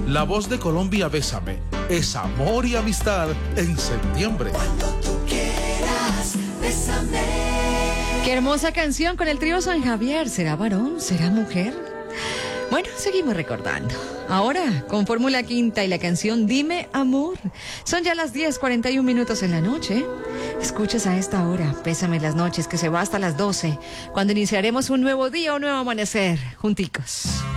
La voz de Colombia, Bésame, es amor y amistad en septiembre. Cuando tú quieras, bésame. Qué hermosa canción con el trío San Javier. ¿Será varón? ¿Será mujer? Bueno, seguimos recordando. Ahora, con Fórmula Quinta y la canción Dime Amor. Son ya las 10:41 en la noche. Escuchas a esta hora, Bésame las noches, que se va hasta las 12, cuando iniciaremos un nuevo día, un nuevo amanecer, junticos.